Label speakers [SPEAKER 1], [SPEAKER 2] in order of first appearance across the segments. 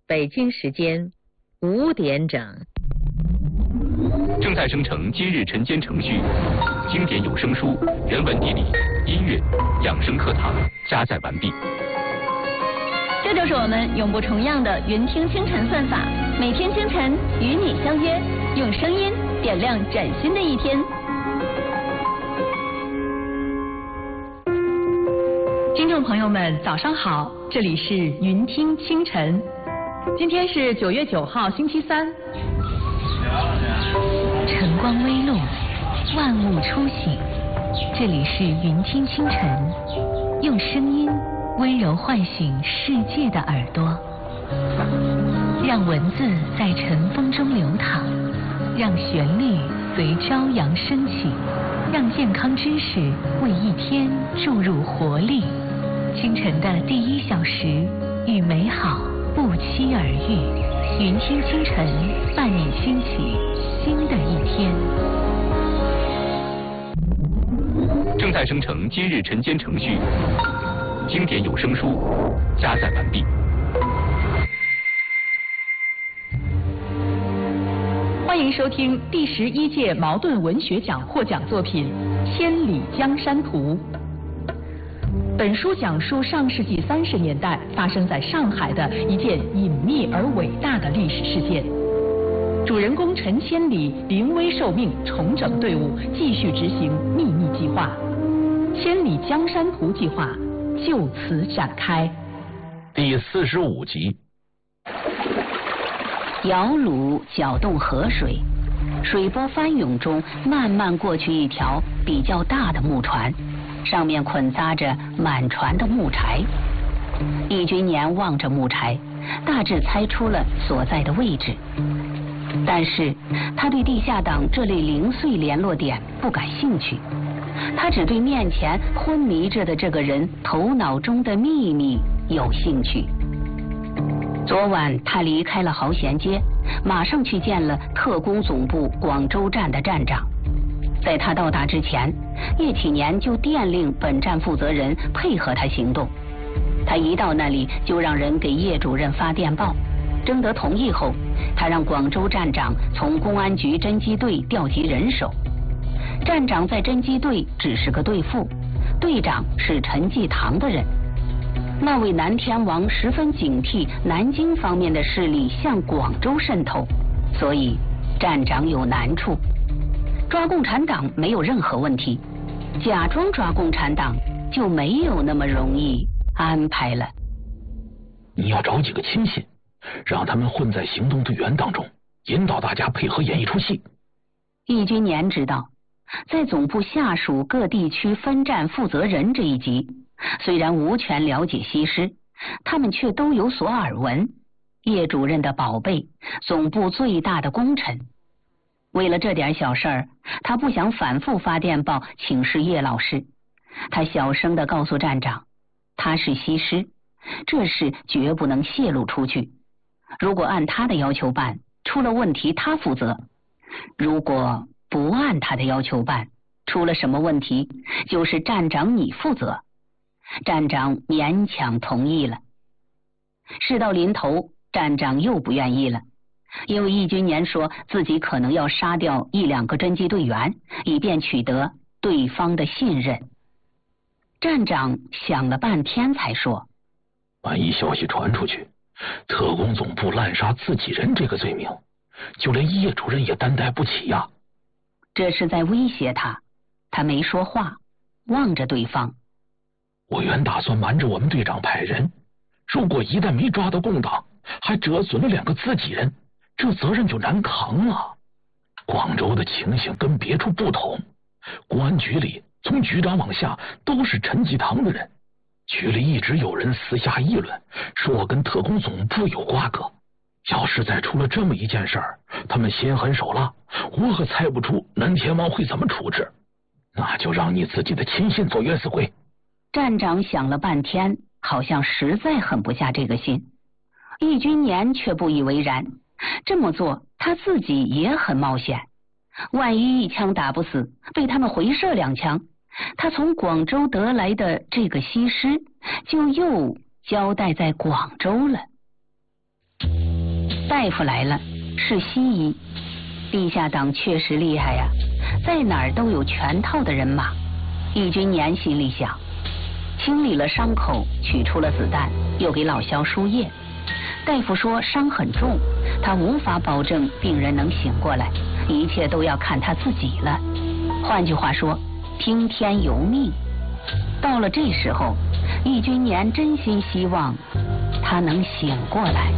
[SPEAKER 1] 北京时间5点整。
[SPEAKER 2] 正在生成今日晨间程序，经典有声书、人文地理、音乐、养生课堂加载完毕。
[SPEAKER 3] 这就是我们永不重样的云听清晨算法，每天清晨与你相约，用声音点亮崭新的一天。听众朋友们，早上好，这里是云听清晨。今天是9月9号，星期三。
[SPEAKER 4] 晨光微露，万物初醒。这里是云听清晨，用声音温柔唤醒世界的耳朵，让文字在晨风中流淌，让旋律随朝阳升起，让健康知识为一天注入活力。清晨的第1小时，与美好不期而遇。云听清晨，伴你兴起新的一天。
[SPEAKER 2] 正在生成今日晨间程序，经典有声书加载完毕。
[SPEAKER 3] 欢迎收听第11届茅盾文学奖获奖作品《千里江山图》。本书讲述上世纪30年代发生在上海的一件隐秘而伟大的历史事件。主人公陈千里临危受命，重整队伍，继续执行秘密计划。千里江山图计划就此展开。
[SPEAKER 5] 第45集。
[SPEAKER 4] 摇橹搅动河水，水波翻涌中慢慢过去一条比较大的木船，上面捆扎着满船的木柴。易君年望着木柴，大致猜出了所在的位置，但是他对地下党这类零碎联络点不感兴趣，他只对面前昏迷着的这个人头脑中的秘密有兴趣。昨晚他离开了豪贤街，马上去见了特工总部广州站的站长。在他到达之前，叶启年就电令本站负责人配合他行动。他一到那里就让人给叶主任发电报，征得同意后，他让广州站长从公安局侦缉队调集人手。站长在侦缉队只是个队副，队长是陈济棠的人。那位南天王十分警惕南京方面的势力向广州渗透，所以站长有难处。抓共产党没有任何问题，假装抓共产党就没有那么容易安排了。
[SPEAKER 5] 你要找几个亲信，让他们混在行动队员当中，引导大家配合演一出戏。
[SPEAKER 4] 易君年知道，在总部下属各地区分站负责人这一级，虽然无权了解西施，他们却都有所耳闻。叶主任的宝贝，总部最大的功臣。为了这点小事儿，他不想反复发电报请示叶老师。他小声地告诉站长，他是西施，这事绝不能泄露出去。如果按他的要求办，出了问题他负责；如果不按他的要求办，出了什么问题，就是站长你负责。站长勉强同意了。事到临头，站长又不愿意了，因为易君年说自己可能要杀掉1、2个侦缉队员，以便取得对方的信任。站长想了半天才说，
[SPEAKER 5] 万一消息传出去，特工总部滥杀自己人这个罪名，就连叶主任也担待不起呀。
[SPEAKER 4] 这是在威胁他。他没说话，望着对方。
[SPEAKER 5] 我原打算瞒着我们队长派人，如果一旦没抓到共党，还折损了2个自己人，这责任就难扛了。广州的情形跟别处不同，公安局里从局长往下都是陈济棠的人，局里一直有人私下议论，说我跟特工总部有瓜葛。要是再出了这么一件事儿，他们心狠手辣，我可猜不出南天王会怎么处置。那就让你自己的亲信做冤死鬼。
[SPEAKER 4] 站长想了半天，好像实在狠不下这个心。易君年却不以为然，这么做他自己也很冒险。万一一枪打不死，被他们回射2枪，他从广州得来的这个西施就又交代在广州了。 大夫来了，是西医。地下党确实厉害呀，在哪儿都有全套的人马。易君年心里想，清理了伤口，取出了子弹，又给老萧输液。大夫说伤很重，他无法保证病人能醒过来，一切都要看他自己了。换句话说，听天由命。到了这时候，易君年真心希望他能醒过来。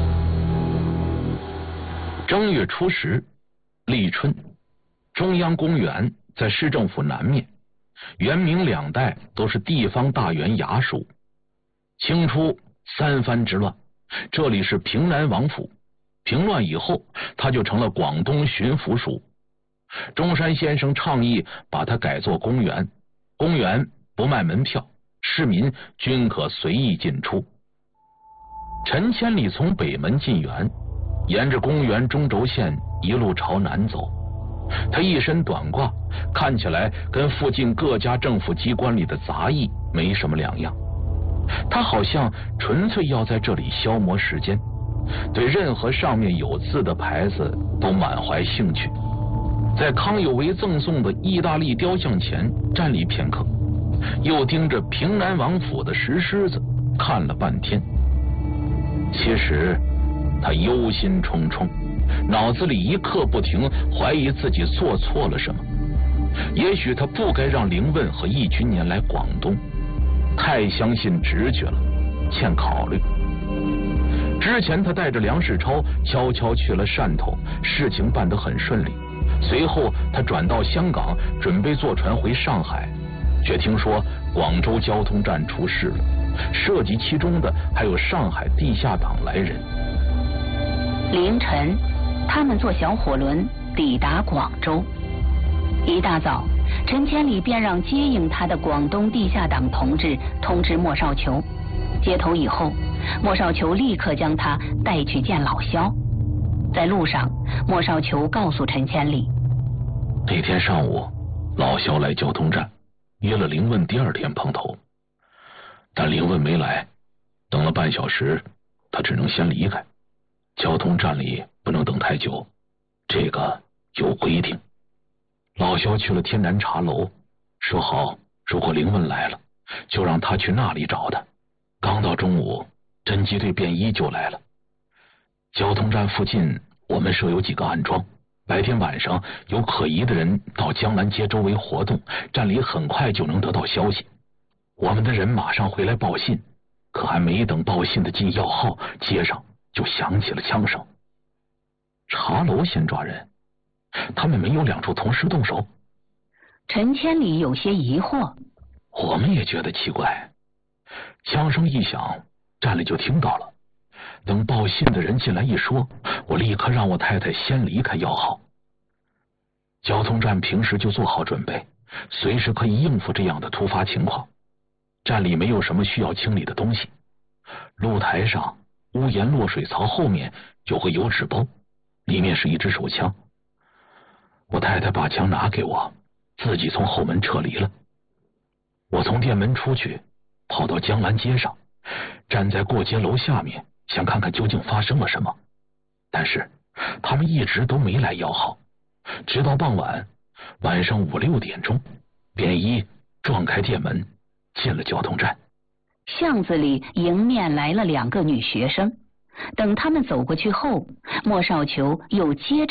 [SPEAKER 5] 正月初10，立春，中央公园在市政府南面，元明2代都是地方大员衙署。清初3藩之乱，这里是平南王府，平乱以后，它就成了广东巡抚署。中山先生倡议把它改作公园，公园不卖门票，市民均可随意进出。陈千里从北门进园，沿着公园中轴线一路朝南走。他一身短褂，看起来跟附近各家政府机关里的杂役没什么两样。他好像纯粹要在这里消磨时间，对任何上面有字的牌子都满怀兴趣。在康有为赠送的意大利雕像前站立片刻，又盯着平南王府的石狮子看了半天。其实他忧心忡忡，脑子里一刻不停怀疑自己做错了什么。也许他不该让凌问和易君年来广东，太相信直觉了，欠考虑。之前他带着梁世超悄悄去了汕头，事情办得很顺利。随后他转到香港，准备坐船回上海，却听说广州交通站出事了，涉及其中的还有上海地下党来人。
[SPEAKER 4] 凌晨，他们坐小火轮抵达广州。一大早，陈千里便让接应他的广东地下党同志通知莫少球。接头以后，莫少球立刻将他带去见老萧。在路上，莫少球告诉陈千里，
[SPEAKER 5] 那天上午老萧来交通站，约了凌问第2天碰头，但凌问没来，等了半小时，他只能先离开。交通站里不能等太久，这个有规定。老萧去了天南茶楼，说好如果凌问来了，就让他去那里找他。刚到中午，侦缉队便衣就来了。交通站附近我们设有几个暗桩，白天晚上有可疑的人到江南街周围活动，站里很快就能得到消息。我们的人马上回来报信，可还没等报信的进要号，街上就响起了枪声。茶楼先抓人，他们没有2处同时动手？
[SPEAKER 4] 陈千里有些疑惑。
[SPEAKER 5] 我们也觉得奇怪，枪声一响，站里就听到了。等报信的人进来一说，我立刻让我太太先离开要号。交通站平时就做好准备，随时可以应付这样的突发情况。站里没有什么需要清理的东西，露台上屋檐落水槽后面有个油纸包，里面是一支手枪。我太太把枪拿给我，自己从后门撤离了。我从店门出去，跑到江南街上，站在过街楼下面，想看看究竟发生了什么。但是他们一直都没来要号，直到傍晚，晚上5、6点钟，便衣撞开店门，进了交通站。
[SPEAKER 4] 巷子里迎面来了2个女学生，等他们走过去后，莫少球又接着